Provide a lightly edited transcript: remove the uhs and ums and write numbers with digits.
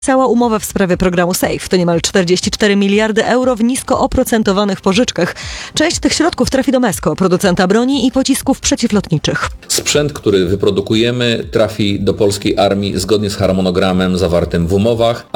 Cała umowa w sprawie programu SAFE to niemal 44 miliardy euro w nisko oprocentowanych pożyczkach. Część tych środków trafi do MESCO, producenta broni i pocisków przeciwlotniczych. Sprzęt, który wyprodukujemy, trafi do polskiej armii zgodnie z harmonogramem zawartym w umowach.